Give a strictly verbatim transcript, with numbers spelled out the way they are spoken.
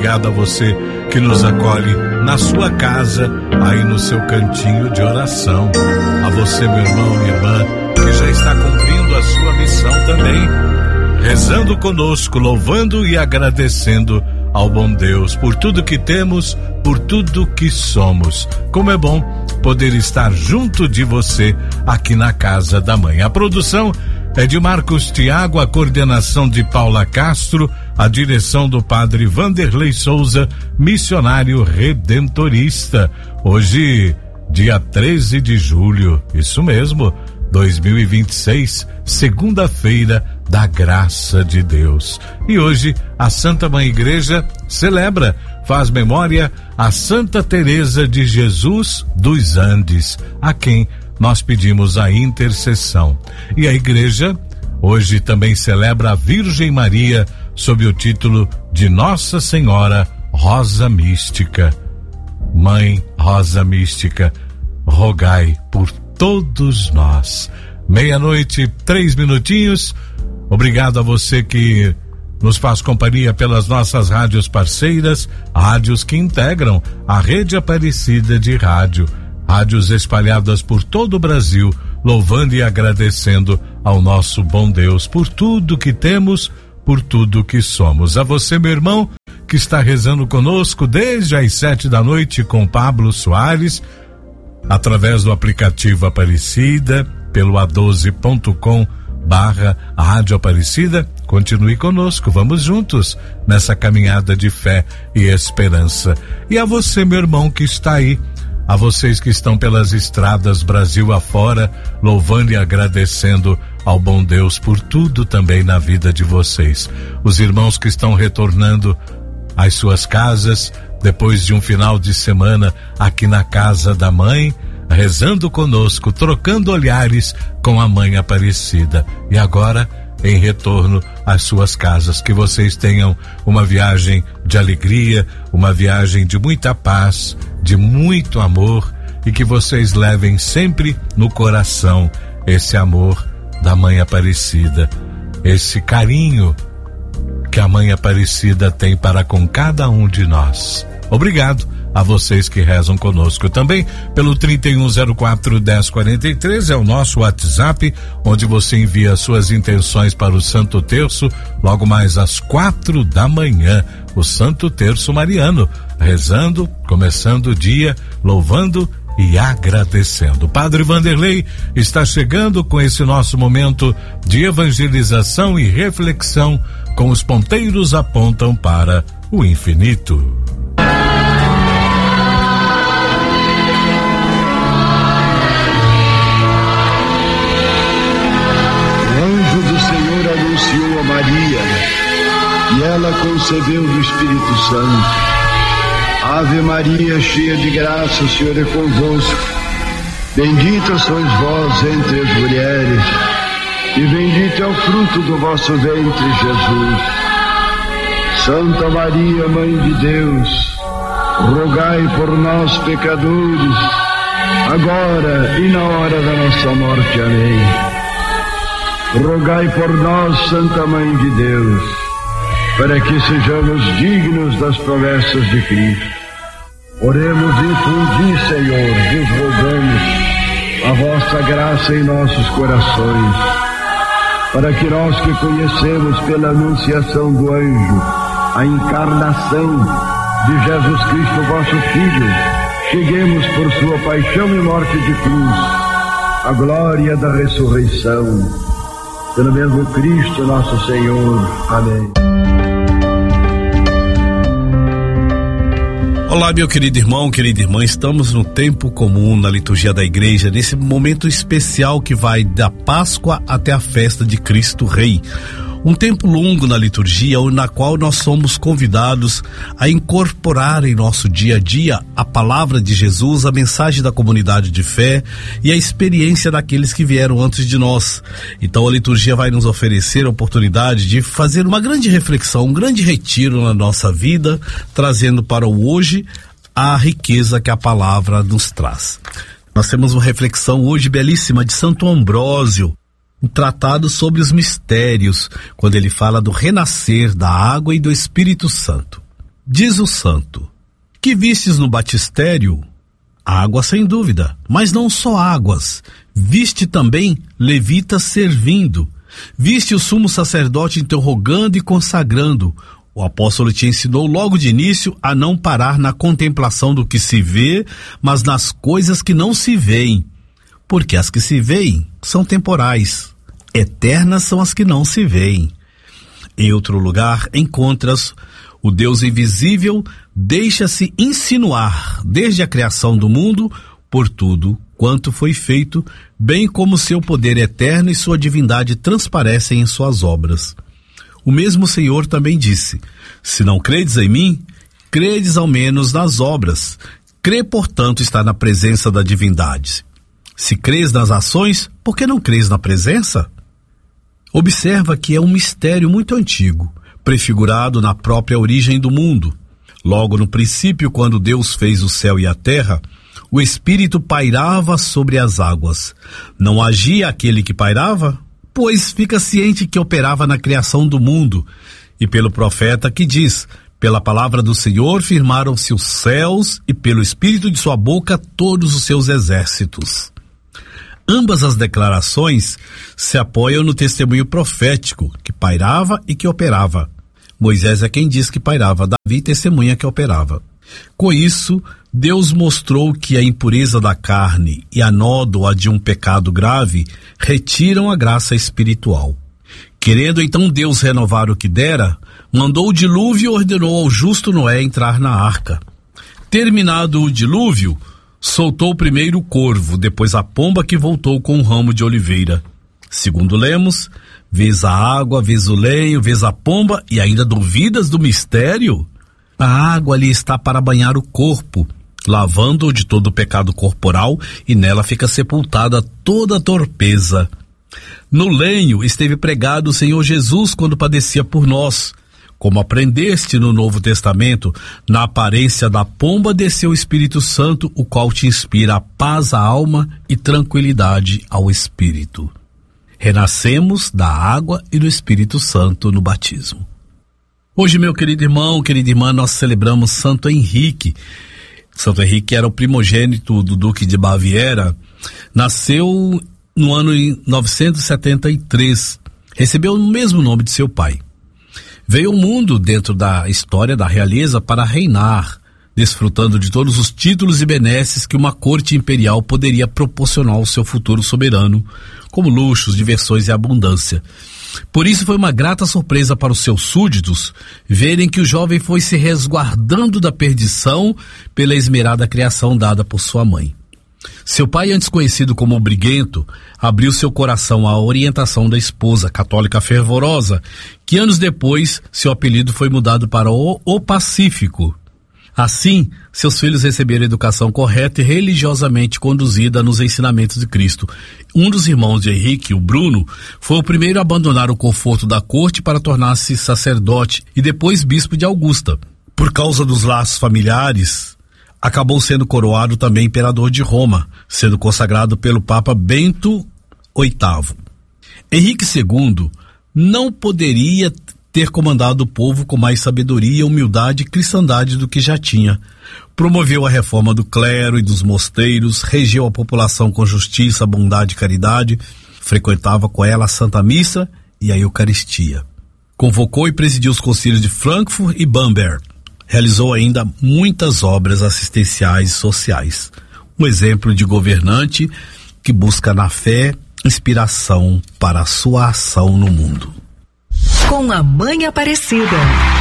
Obrigado a você que nos acolhe na sua casa, aí no seu cantinho de oração. A você, meu irmão, minha irmã, que já está cumprindo a sua missão também, rezando conosco, louvando e agradecendo ao bom Deus por tudo que temos, por tudo que somos. Como é bom poder estar junto de você aqui na Casa da Mãe. A produção é de Marcos Tiago, a coordenação de Paula Castro, a direção do padre Vanderlei Souza, missionário redentorista. Hoje, dia treze de julho, isso mesmo, dois mil e vinte e seis, segunda-feira da graça de Deus. E hoje a Santa Mãe Igreja celebra, faz memória a Santa Teresa de Jesus dos Andes, a quem nós pedimos a intercessão. E a Igreja hoje também celebra a Virgem Maria sob o título de Nossa Senhora Rosa Mística. Mãe Rosa Mística, rogai por todos nós. Meia-noite, três minutinhos. Obrigado a você que nos faz companhia pelas nossas rádios parceiras, rádios que integram a Rede Aparecida de Rádio, rádios espalhadas por todo o Brasil, louvando e agradecendo ao nosso bom Deus por tudo que temos, por tudo que somos. A você, meu irmão, que está rezando conosco desde as sete da noite com Pablo Soares, através do aplicativo Aparecida, pelo a doze ponto com barra Rádio Aparecida, continue conosco, vamos juntos nessa caminhada de fé e esperança. E a você, meu irmão, que está aí, a vocês que estão pelas estradas Brasil afora, louvando e agradecendo ao bom Deus por tudo também na vida de vocês. Os irmãos que estão retornando às suas casas, depois de um final de semana aqui na Casa da Mãe, rezando conosco, trocando olhares com a Mãe Aparecida. E agora, em retorno às suas casas, que vocês tenham uma viagem de alegria, uma viagem de muita paz, de muito amor, e que vocês levem sempre no coração esse amor da Mãe Aparecida, esse carinho que a Mãe Aparecida tem para com cada um de nós. Obrigado a vocês que rezam conosco também pelo trinta e um zero quatro, dez quarenta e três, é o nosso WhatsApp, onde você envia suas intenções para o Santo Terço, logo mais às quatro da manhã, o Santo Terço Mariano, rezando, começando o dia, louvando e agradecendo. O Padre Vanderlei está chegando com esse nosso momento de evangelização e reflexão, com os ponteiros apontam para o infinito. Anunciou a Maria e ela concebeu do Espírito Santo. Ave Maria, cheia de graça, o Senhor é convosco. Bendita sois vós entre as mulheres, e bendito é o fruto do vosso ventre, Jesus. Santa Maria, Mãe de Deus, rogai por nós, pecadores, agora e na hora da nossa morte. Amém. Rogai por nós, Santa Mãe de Deus, para que sejamos dignos das promessas de Cristo. Oremos, infundi, Senhor, vos rogamos a vossa graça em nossos corações, para que nós que conhecemos pela anunciação do anjo a encarnação de Jesus Cristo, vosso Filho, cheguemos por sua paixão e morte de cruz à glória da ressurreição. Pelo mesmo Cristo nosso Senhor. Amém. Olá, meu querido irmão, querida irmã, estamos no tempo comum na liturgia da igreja, nesse momento especial que vai da Páscoa até a festa de Cristo Rei. Um tempo longo na liturgia, na qual nós somos convidados a incorporar em nosso dia a dia a palavra de Jesus, a mensagem da comunidade de fé e a experiência daqueles que vieram antes de nós. Então a liturgia vai nos oferecer a oportunidade de fazer uma grande reflexão, um grande retiro na nossa vida, trazendo para o hoje a riqueza que a palavra nos traz. Nós temos uma reflexão hoje belíssima de Santo Ambrósio, um tratado sobre os mistérios, quando ele fala do renascer da água e do Espírito Santo. Diz o santo: que vistes no batistério? Água, sem dúvida, mas não só águas. Viste também levitas servindo. Viste o sumo sacerdote interrogando e consagrando. O apóstolo te ensinou logo de início a não parar na contemplação do que se vê, mas nas coisas que não se veem. Porque as que se veem são temporais. Eternas são as que não se veem. Em outro lugar, encontras o Deus invisível deixa-se insinuar desde a criação do mundo por tudo quanto foi feito, bem como seu poder eterno e sua divindade transparecem em suas obras. O mesmo Senhor também disse: se não credes em mim, credes ao menos nas obras. Crê, portanto, estar na presença da divindade. Se crês nas ações, por que não crês na presença? Observa que é um mistério muito antigo, prefigurado na própria origem do mundo. Logo no princípio, quando Deus fez o céu e a terra, o Espírito pairava sobre as águas. Não agia aquele que pairava? Pois fica ciente que operava na criação do mundo. E pelo profeta que diz: pela palavra do Senhor firmaram-se os céus, e pelo Espírito de sua boca todos os seus exércitos. Ambas as declarações se apoiam no testemunho profético, que pairava e que operava. Moisés é quem diz que pairava, Davi testemunha que operava. Com isso, Deus mostrou que a impureza da carne e a nódoa de um pecado grave retiram a graça espiritual. Querendo então Deus renovar o que dera, mandou o dilúvio e ordenou ao justo Noé entrar na arca. Terminado o dilúvio, soltou primeiro o corvo, depois a pomba que voltou com um ramo de oliveira. Segundo lemos, vês a água, vês o lenho, vês a pomba e ainda duvidas do mistério? A água ali está para banhar o corpo, lavando-o de todo o pecado corporal, e nela fica sepultada toda a torpeza. No lenho esteve pregado o Senhor Jesus quando padecia por nós. Como aprendeste no Novo Testamento, na aparência da pomba desceu o Espírito Santo, o qual te inspira a paz à alma e tranquilidade ao espírito. Renascemos da água e do Espírito Santo no batismo. Hoje, meu querido irmão, querida irmã, nós celebramos Santo Henrique. Santo Henrique era o primogênito do Duque de Baviera. Nasceu no ano novecentos e setenta e três. Recebeu o mesmo nome de seu pai. Veio ao mundo dentro da história da realeza para reinar, desfrutando de todos os títulos e benesses que uma corte imperial poderia proporcionar ao seu futuro soberano, como luxos, diversões e abundância. Por isso foi uma grata surpresa para os seus súditos verem que o jovem foi se resguardando da perdição pela esmerada criação dada por sua mãe. Seu pai, antes conhecido como o Briguento, abriu seu coração à orientação da esposa, católica fervorosa, que anos depois seu apelido foi mudado para o, o Pacífico. Assim, seus filhos receberam educação correta e religiosamente conduzida nos ensinamentos de Cristo. Um dos irmãos de Henrique, o Bruno, foi o primeiro a abandonar o conforto da corte para tornar-se sacerdote e depois bispo de Augusta. Por causa dos laços familiares, acabou sendo coroado também imperador de Roma, sendo consagrado pelo Papa Bento oitavo. Henrique segundo não poderia ter comandado o povo com mais sabedoria, humildade e cristandade do que já tinha. Promoveu a reforma do clero e dos mosteiros, regeu a população com justiça, bondade e caridade, frequentava com ela a Santa Missa e a Eucaristia. Convocou e presidiu os concílios de Frankfurt e Bamberg. Realizou ainda muitas obras assistenciais e sociais. Um exemplo de governante que busca na fé inspiração para a sua ação no mundo. Com a Mãe Aparecida.